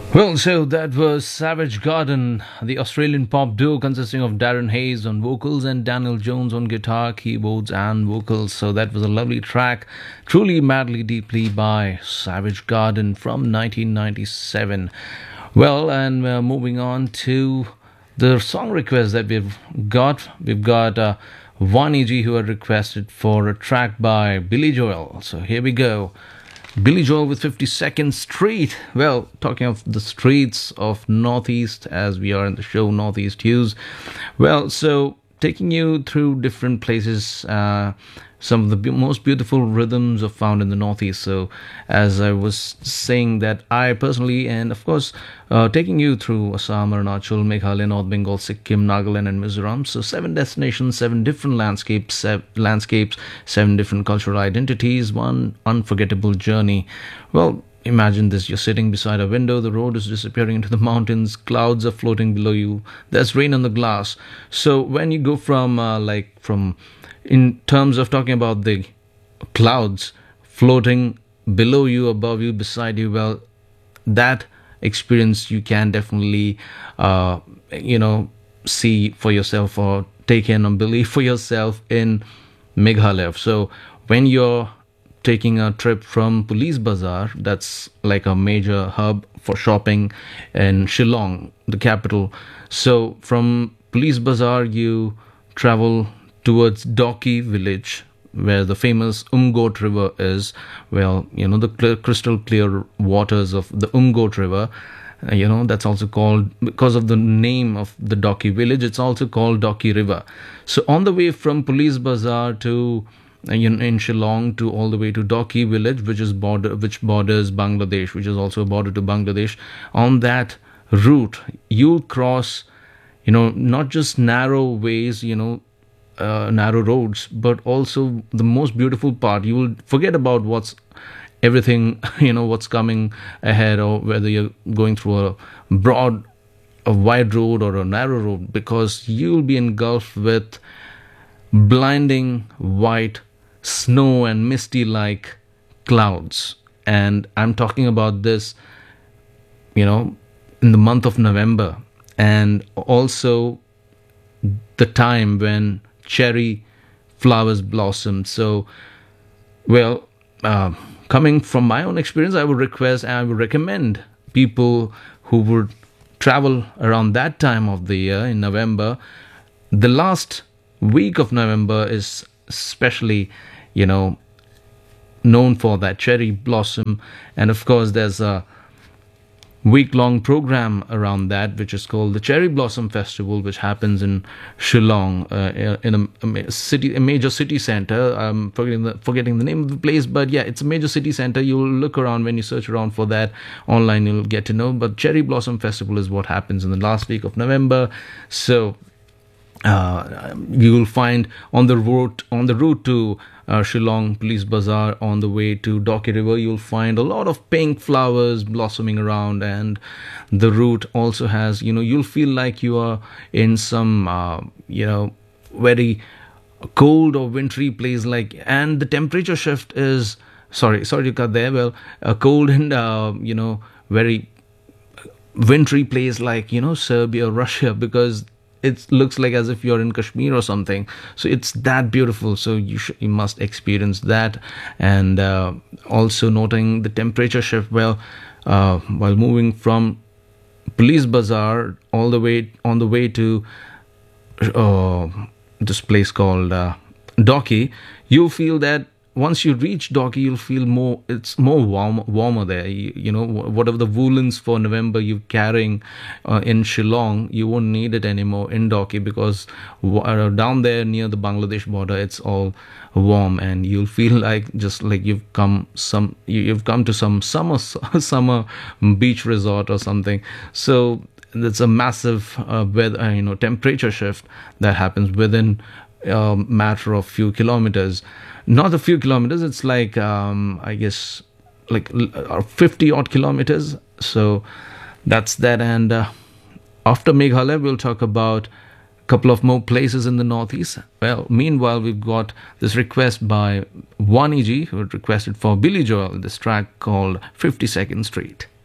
Well, so that was Savage Garden, the Australian pop duo consisting of Darren Hayes on vocals and Daniel Jones on guitar, keyboards, and vocals. So that was a lovely track, truly madly deeply by Savage Garden from 1997. Well, and moving on to the song request that we've got Vani G who had requested for a track by Billy Joel. So here we go. Billy Joel with 52nd Street. Well, talking of the streets of Northeast, as we are in the show Northeast Hughes. Well, so taking you through different places, some of the most beautiful rhythms are found in the Northeast. So, as I was saying, that I personally, and of course, taking you through Assam, Arunachal, Meghalaya, North Bengal, Sikkim, Nagaland, and Mizoram. So, seven destinations, seven different landscapes, seven different cultural identities, one unforgettable journey. Well, imagine this: you're sitting beside a window, the road is disappearing into the mountains, clouds are floating below you, there's rain on the glass. So, when you go from in terms of talking about the clouds floating below you, above you, beside you, well, that experience you can definitely see for yourself or take in and believe for yourself in Meghalaya. So when you're taking a trip from Police Bazaar, that's like a major hub for shopping in Shillong, the capital. So from Police Bazaar you travel towards Doki village, where the famous Umgot River is. Well, the crystal clear waters of the Umgot River. That's also called, because of the name of the Doki village, it's also called Doki River. So on the way from Police Bazaar to in Shillong to all the way to Doki village, which borders Bangladesh, which is also a border to Bangladesh. On that route, you'll cross, not just narrow ways, narrow roads, but also the most beautiful part. You will forget about what's everything, what's coming ahead, or whether you're going through a wide road or a narrow road, because you'll be engulfed with blinding white snow and misty like clouds. And I'm talking about this, in the month of November, and also the time when cherry flowers blossom. So, well, coming from my own experience, I would recommend people who would travel around that time of the year in November. The last week of November is especially, known for that cherry blossom. And of course, there's a week-long program around that, which is called the Cherry Blossom Festival, which happens in Shillong, in a major city center. I'm forgetting the name of the place, but yeah, it's a major city center. You'll look around when you search around for that online. You'll get to know. But Cherry Blossom Festival is what happens in the last week of November. So you will find on the route to Shillong Police Bazaar, on the way to Doki River, you'll find a lot of pink flowers blossoming around, and the route also has, you'll feel like you are in some very cold or wintry place, and the temperature shift is sorry to cut there. Well, a cold and very wintry place like Serbia, Russia, because it looks like as if you're in Kashmir or something. So it's that beautiful. So you must experience that. And also noting the temperature shift. Well, while moving from Police Bazaar all the way on the way to this place called Doki, you'll feel that once you reach Doki, you'll feel it's more warmer there. Whatever the woolens for November you're carrying in Shillong, you won't need it anymore in Doki, because down there near the Bangladesh border, it's all warm, and you'll feel like just like you've come to some summer beach resort or something. So it's a massive weather, temperature shift that happens within a matter of few kilometers. Not a few kilometers, it's like I guess like 50 odd kilometers. So that's that. And after Meghalaya, we'll talk about a couple of more places in the Northeast. Well, meanwhile, we've got this request by Vani G, who requested for Billy Joel this track called 52nd Street.